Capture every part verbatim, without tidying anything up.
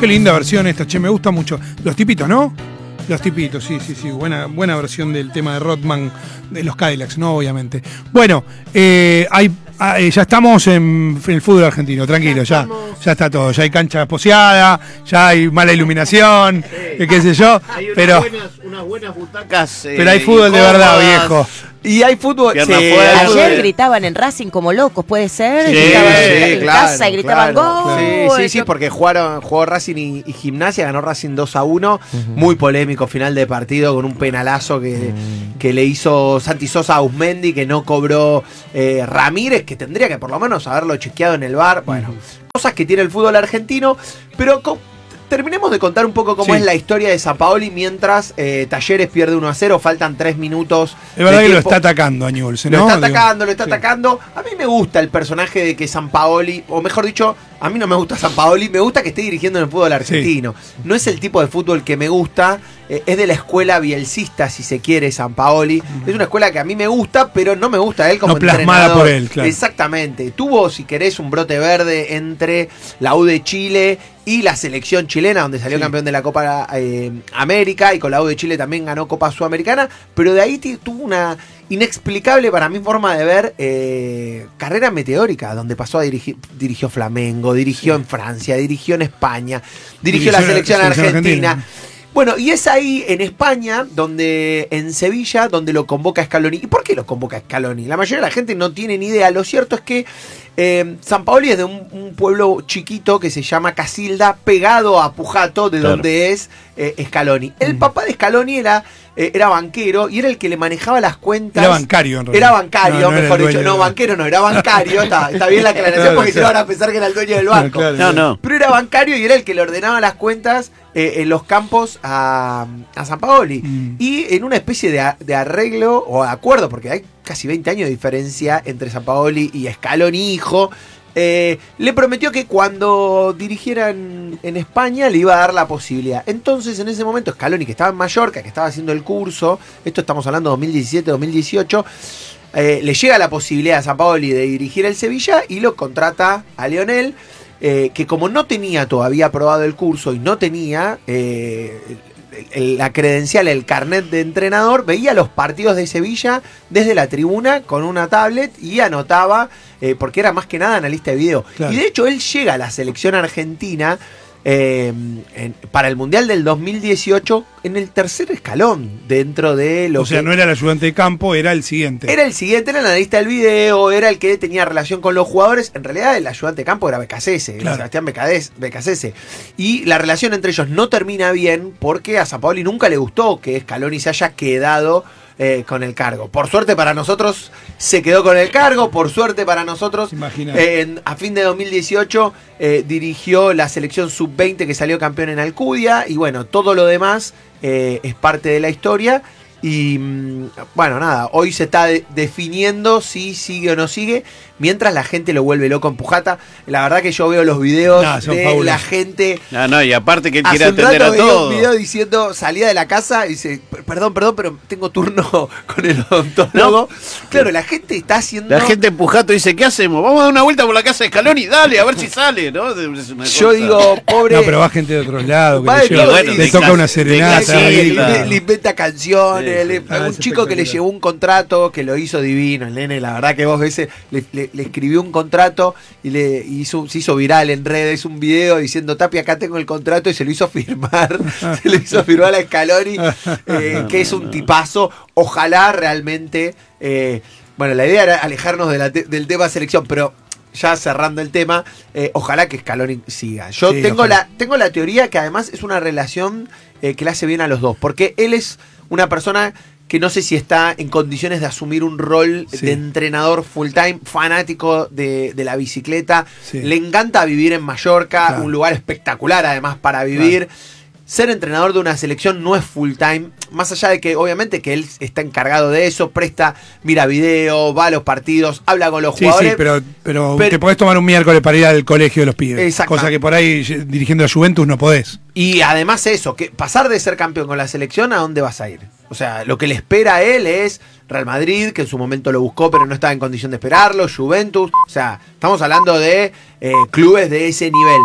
Qué linda versión esta, che, me gusta mucho. Los tipitos, ¿no? Los tipitos, sí, sí, sí. Buena, buena versión del tema de Rodman, de los Cadillacs, ¿no? Obviamente. Bueno, eh, hay, hay, ya estamos en, en el fútbol argentino, tranquilo, ya, ya, ya está todo. Ya hay cancha poseada, ya hay mala iluminación, sí. eh, qué sé yo. Hay unas, pero, buenas, unas buenas butacas. Eh, pero hay fútbol de verdad, viejo. Y hay fútbol. Sí, ayer fútbol. gritaban en Racing como locos, ¿puede ser? Sí, gritaban sí, en claro, casa y gritaban claro. gol. Sí, sí, sí, porque jugaron, jugó Racing y, y Gimnasia, ganó Racing dos a uno. Uh-huh. Muy polémico final de partido con un penalazo que, uh-huh. que le hizo Santi Sosa a Usmendi, que no cobró eh, Ramírez, que tendría que por lo menos haberlo chequeado en el V A R. Bueno, uh-huh. cosas que tiene el fútbol argentino, pero con, terminemos de contar un poco cómo sí. es la historia de Sampaoli mientras eh, Talleres pierde uno a cero, faltan tres minutos. Es verdad que lo está atacando a Newell's, ¿no? Lo está atacando, lo está sí. atacando. A mí me gusta el personaje de que Sampaoli, o mejor dicho, a mí no me gusta Sampaoli, me gusta que esté dirigiendo en el fútbol argentino. Sí. No es el tipo de fútbol que me gusta, eh, es de la escuela bielcista, si se quiere, Sampaoli. Uh-huh. Es una escuela que a mí me gusta, pero no me gusta él como no entrenador. Plasmada por él, claro. Exactamente. Tuvo, si querés, un brote verde entre la U de Chile y la selección chilena, donde salió sí. campeón de la Copa eh, América, y con la U de Chile también ganó Copa Sudamericana, pero de ahí t- tuvo una inexplicable para mi forma de ver eh, carrera meteórica, donde pasó a dirigir, dirigió Flamengo, dirigió sí. en Francia, dirigió en España, dirigió, dirigió la selección, la selección argentina. argentina. Bueno, y es ahí en España, donde en Sevilla, donde lo convoca Scaloni. ¿Y por qué lo convoca Scaloni? La mayoría de la gente no tiene ni idea. Lo cierto es que eh, Sampaoli es de un, un pueblo chiquito que se llama Casilda, pegado a Pujato, de claro. donde es eh, Scaloni. El mm. papá de Scaloni era, eh, era banquero y era el que le manejaba las cuentas. Era bancario, en realidad. Era bancario, no, no mejor era dicho. No, banquero no, era bancario. está, está bien la aclaración claro, porque claro. si no van a pensar que era el dueño del banco. Claro, no, no. Pero era bancario y era el que le ordenaba las cuentas Eh, en los campos a, a Sampaoli. Mm. Y en una especie de, a, de arreglo o acuerdo, porque hay casi veinte años de diferencia entre Sampaoli y Scaloni hijo, eh, le prometió que cuando dirigiera en, en España le iba a dar la posibilidad. Entonces en ese momento Scaloni, que estaba en Mallorca, que estaba haciendo el curso, esto estamos hablando de dos mil diecisiete dos mil dieciocho, eh, le llega la posibilidad a Sampaoli de dirigir el Sevilla y lo contrata a Lionel. Eh, que como no tenía todavía aprobado el curso y no tenía eh, el, el, la credencial, el carnet de entrenador, veía los partidos de Sevilla desde la tribuna con una tablet y anotaba, eh, porque era más que nada analista de video. Claro. Y de hecho él llega a la selección argentina eh, en, para el Mundial del dos mil dieciocho en el tercer escalón dentro de lo o sea, que... no era el ayudante de campo, era el siguiente. Era el siguiente, era el analista del video, era el que tenía relación con los jugadores. En realidad el ayudante de campo era Becasese, claro. Sebastián Becasese. Y la relación entre ellos no termina bien porque a Sampaoli nunca le gustó que Scaloni se haya quedado eh, con el cargo. Por suerte para nosotros se quedó con el cargo, por suerte para nosotros eh, en, a fin de dos mil dieciocho eh, dirigió la selección sub veinte que salió campeón en Alcudia y bueno, todo lo demás eh, es parte de la historia. Y bueno, nada, hoy se está de- definiendo si sigue o no sigue, mientras la gente lo vuelve loco en Pujata. La verdad que yo veo los videos no, de fabulosos. La gente. No, no, y aparte que él quiere Hace un atender rato a veía todo. un video diciendo, salía de la casa y dice, perdón, perdón, pero tengo turno con el odontólogo. No. Claro, la gente está haciendo... La gente en Pujato dice, ¿qué hacemos? Vamos a dar una vuelta por la casa de Scaloni, dale, a ver si sale, ¿no? Es una yo cosa. digo, pobre... No, pero va gente de otros lados, que Va le, de lleva- todo, le y de toca clase- una serenata. Sí, ahí, le, claro. le inventa canciones, Sí, le- sí. Ah, un es chico que le espectacular. llevó un contrato, que lo hizo divino, el nene, la verdad que vos ves, le, le, le escribió un contrato y le hizo, se hizo viral en redes un video diciendo, Tapi, acá tengo el contrato, y se lo hizo firmar, se lo hizo firmar a Scaloni, eh, que es un tipazo, ojalá realmente, eh, bueno, la idea era alejarnos de la te- del tema selección, pero... Ya cerrando el tema, eh, ojalá que Scaloni siga. Yo Sí, tengo, ojalá. la, tengo la teoría que además es una relación eh, que le hace bien a los dos, porque él es una persona que no sé si está en condiciones de asumir un rol Sí. de entrenador full time, fanático de, de la bicicleta, Sí. le encanta vivir en Mallorca, Claro. un lugar espectacular además para vivir. Ser entrenador de una selección no es full time, más allá de que obviamente que él está encargado de eso, presta, mira video, va a los partidos, habla con los Sí, jugadores. sí, pero, pero, Pero- te podés tomar un miércoles para ir al colegio de los pibes. Exacto. Cosa que por ahí eh, dirigiendo a Juventus no podés. Y además eso, que pasar de ser campeón con la selección, ¿a dónde vas a ir? O sea, lo que le espera a él es Real Madrid, que en su momento lo buscó pero no estaba en condición de esperarlo, Juventus, o sea, estamos hablando de eh, clubes de ese nivel.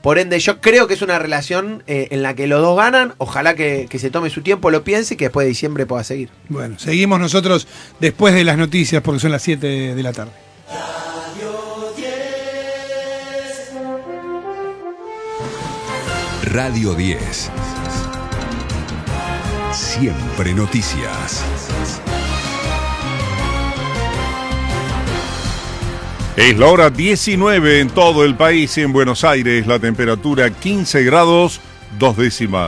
Por ende, yo creo que es una relación eh, en la que los dos ganan. Ojalá que, que se tome su tiempo, lo piense y que después de diciembre pueda seguir. Bueno, seguimos nosotros después de las noticias porque son las siete de la tarde. Radio diez. Siempre noticias. Es la hora diecinueve en todo el país y en Buenos Aires, la temperatura quince grados, dos décimas.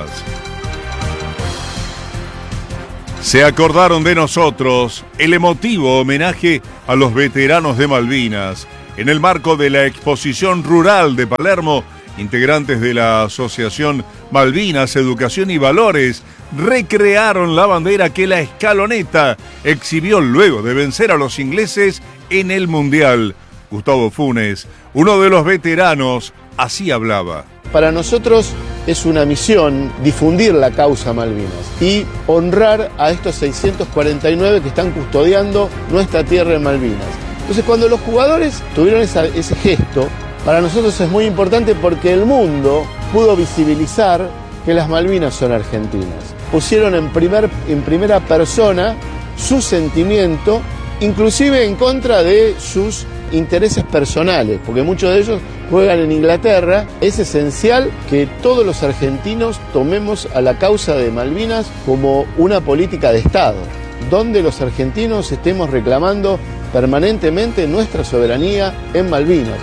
Se acordaron de nosotros, el emotivo homenaje a los veteranos de Malvinas. En el marco de la exposición rural de Palermo, integrantes de la Asociación Malvinas, Educación y Valores recrearon la bandera que la Escaloneta exhibió luego de vencer a los ingleses en el Mundial. Gustavo Funes, uno de los veteranos, así hablaba. Para nosotros es una misión difundir la causa Malvinas y honrar a estos seiscientos cuarenta y nueve que están custodiando nuestra tierra en Malvinas. Entonces, cuando los jugadores tuvieron esa, ese gesto, para nosotros es muy importante porque el mundo pudo visibilizar que las Malvinas son argentinas. Pusieron en, primer, en primera persona su sentimiento, inclusive en contra de sus intereses personales, porque muchos de ellos juegan en Inglaterra. Es esencial que todos los argentinos tomemos a la causa de Malvinas como una política de Estado, donde los argentinos estemos reclamando permanentemente nuestra soberanía en Malvinas.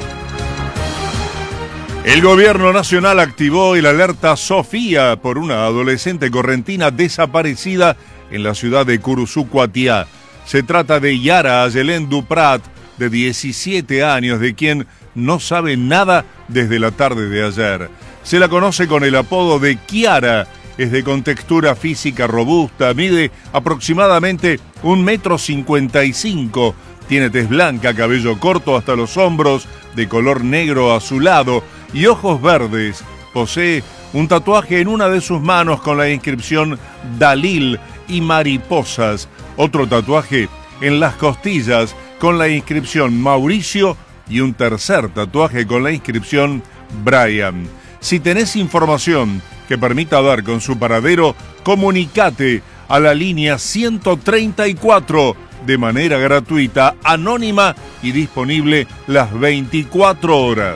El gobierno nacional activó el alerta Sofía por una adolescente correntina desaparecida en la ciudad de Curuzú-Cuatiá. Se trata de Yara Ayelén Duprat, de diecisiete años, de quien no sabe nada desde la tarde de ayer. Se la conoce con el apodo de Kiara, es de contextura física robusta, mide aproximadamente un metro cincuenta y cinco, tiene tez blanca, cabello corto hasta los hombros, de color negro azulado y ojos verdes. Posee un tatuaje en una de sus manos con la inscripción Dalil y mariposas, otro tatuaje en las costillas con la inscripción Mauricio y un tercer tatuaje con la inscripción Brian. Si tenés información que permita dar con su paradero, comunicate a la línea ciento treinta y cuatro de manera gratuita, anónima y disponible las veinticuatro horas.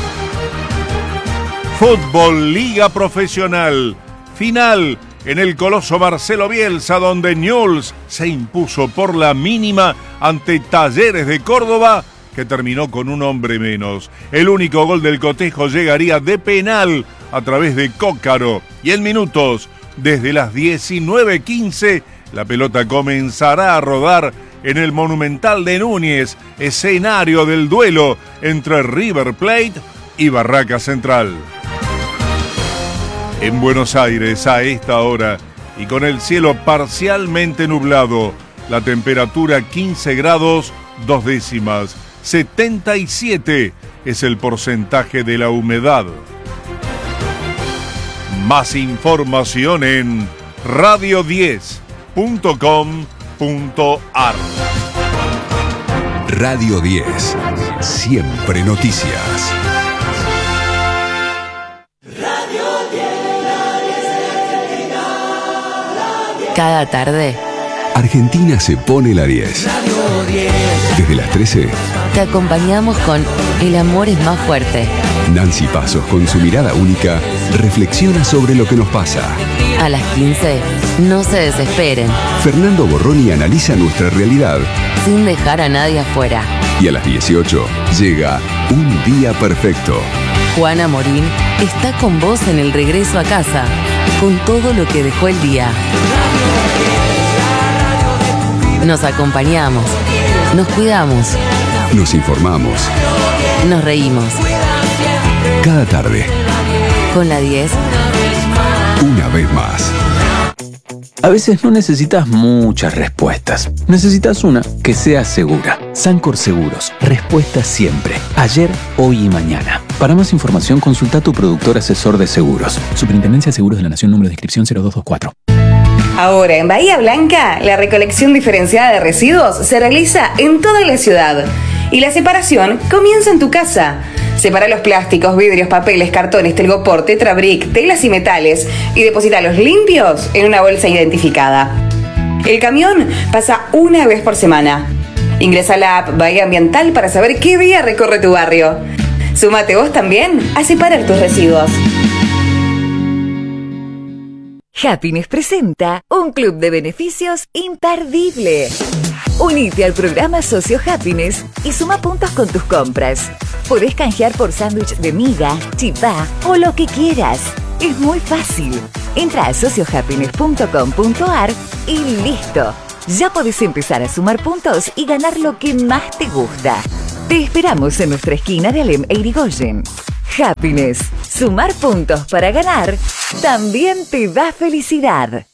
Fútbol Liga Profesional. Final en el Coloso Marcelo Bielsa, donde Newell's se impuso por la mínima ante Talleres de Córdoba, que terminó con un hombre menos. El único gol del cotejo llegaría de penal a través de Cócaro. Y en minutos, desde las diecinueve quince, la pelota comenzará a rodar en el Monumental de Núñez, escenario del duelo entre River Plate y Barraca Central. En Buenos Aires, a esta hora, y con el cielo parcialmente nublado, la temperatura quince grados, dos décimas, setenta y siete es el porcentaje de la humedad. Más información en radio diez punto com punto ar. Radio diez, siempre noticias. Cada tarde Argentina se pone la diez. Desde las trece, te acompañamos con El amor es más fuerte. Nancy Pasos, con su mirada única, reflexiona sobre lo que nos pasa. A las quince, no se desesperen, Fernando Borroni analiza nuestra realidad. sin dejar a nadie afuera. Y a las dieciocho llega Un Día Perfecto. Juana Morín está con vos en el regreso a casa, con todo lo que dejó el día. Nos acompañamos, nos cuidamos, Nos informamos. nos reímos. Cada tarde, Con la diez, una vez más. A veces no necesitas muchas respuestas. Necesitas una que sea segura. Sancor Seguros. Respuesta siempre. Ayer, hoy y mañana. Para más información, consulta a tu productor asesor de seguros. Superintendencia de Seguros de la Nación, número de inscripción cero dos dos cuatro. Ahora, en Bahía Blanca, la recolección diferenciada de residuos se realiza en toda la ciudad y la separación comienza en tu casa. Separa los plásticos, vidrios, papeles, cartones, telgopor, tetrabric, telas y metales y depositalos limpios en una bolsa identificada. El camión pasa una vez por semana. Ingresa a la app Bahía Ambiental para saber qué día recorre tu barrio. Súmate vos también a separar tus residuos. Happiness presenta un club de beneficios imperdible. Unite al programa Socio Happiness y suma puntos con tus compras. Podés canjear por sándwich de miga, chipá o lo que quieras. Es muy fácil. Entra a socio happiness punto com punto a r y listo. Ya podés empezar a sumar puntos y ganar lo que más te gusta. Te esperamos en nuestra esquina de Alem e Irigoyen. Happiness. Sumar puntos para ganar también te da felicidad.